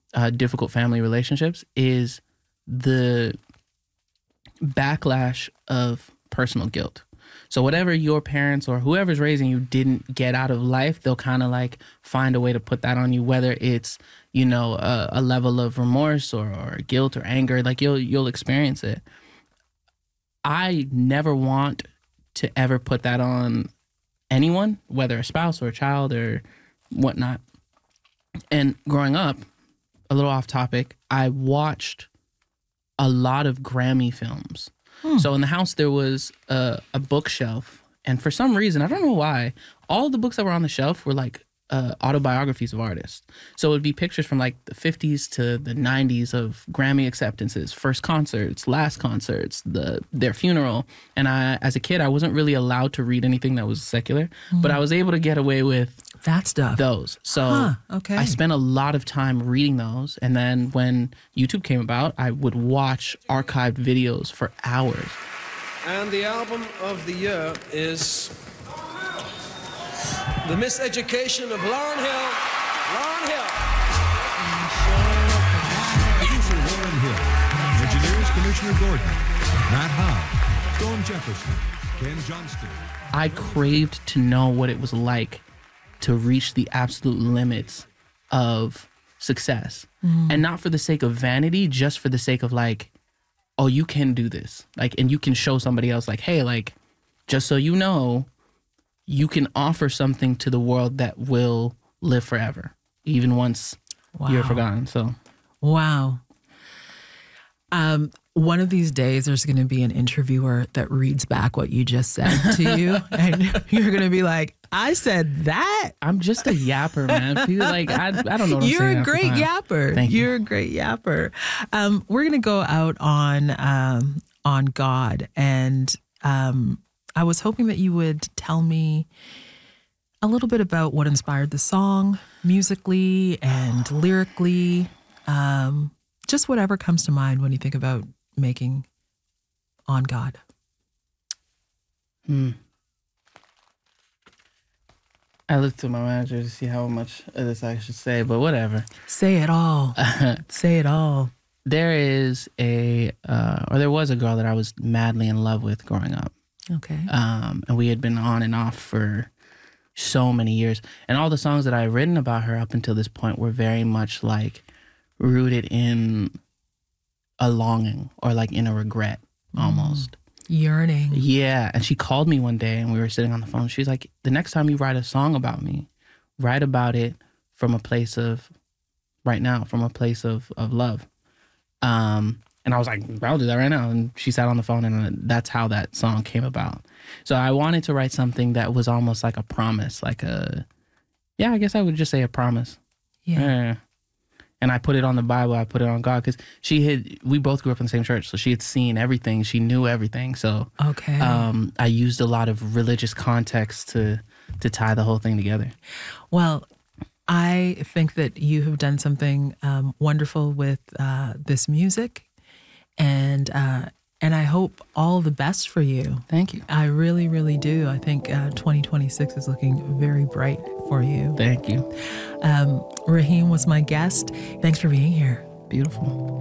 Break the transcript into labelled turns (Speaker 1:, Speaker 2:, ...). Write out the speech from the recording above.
Speaker 1: difficult family relationships is the backlash of personal guilt. So whatever your parents or whoever's raising you didn't get out of life, they'll kind of like find a way to put that on you, whether it's, you know, a level of remorse or guilt or anger, like you'll experience it. I never want to ever put that on anyone, whether a spouse or a child or whatnot. And growing up, a little off topic, I watched a lot of Grammy films. So in the house, there was a bookshelf. And for some reason, I don't know why, all the books that were on the shelf were like autobiographies of artists. So it would be pictures from like the 50s to the 90s of Grammy acceptances, first concerts, last concerts, their funeral. And as a kid, I wasn't really allowed to read anything that was secular, but I was able to get away with
Speaker 2: that stuff.
Speaker 1: Those. So I spent a lot of time reading those. And then when YouTube came about, I would watch archived videos for hours.
Speaker 3: And the album of the year is The Miseducation of Lauryn Hill. Lauryn Hill.
Speaker 4: Producer Lauryn Hill. Engineers Commissioner Gordon. Matt Howe. Storm Jefferson. Ken Johnston.
Speaker 1: I craved to know what it was like to reach the absolute limits of success. And not for the sake of vanity, just for the sake of like, oh, you can do this. Like, and you can show somebody else like, hey, like, just so you know, you can offer something to the world that will live forever, even once you're forgotten. So,
Speaker 2: wow. One of these days, there's going to be an interviewer that reads back what you just said to you, and you're going to be like, I said that?
Speaker 1: I'm just a yapper, man. People like, I don't know what
Speaker 2: You're
Speaker 1: I'm saying.
Speaker 2: A great yapper.
Speaker 1: Thank you.
Speaker 2: You're a great yapper. We're going to go out on God, and I was hoping that you would tell me a little bit about what inspired the song musically and lyrically. Just whatever comes to mind when you think about making On God.
Speaker 1: I looked at my manager to see how much of this I should say, but whatever.
Speaker 2: Say it all. Say it all.
Speaker 1: There is there was a girl that I was madly in love with growing up.
Speaker 2: Okay.
Speaker 1: And we had been on and off for so many years. And all the songs that I had written about her up until this point were very much like rooted in a longing or like in a regret almost.
Speaker 2: Yearning.
Speaker 1: Yeah. And she called me one day and we were sitting on the phone. She's like, the next time you write a song about me, write about it from a place of right now, from a place of love. And I was like, I'll do that right now. And she sat on the phone and that's how that song came about. So I wanted to write something that was almost like a promise, like I guess I would just say a promise.
Speaker 2: Yeah.
Speaker 1: And I put it on the Bible, I put it on God, because we both grew up in the same church, so she had seen everything, she knew everything. So
Speaker 2: okay.
Speaker 1: I used a lot of religious context to tie the whole thing together.
Speaker 2: Well, I think that you have done something wonderful with this music, and I hope all the best for you.
Speaker 1: Thank you.
Speaker 2: I really, really do. I think 2026 is looking very bright for you.
Speaker 1: Thank you.
Speaker 2: Raheem was my guest. Thanks for being here.
Speaker 1: Beautiful.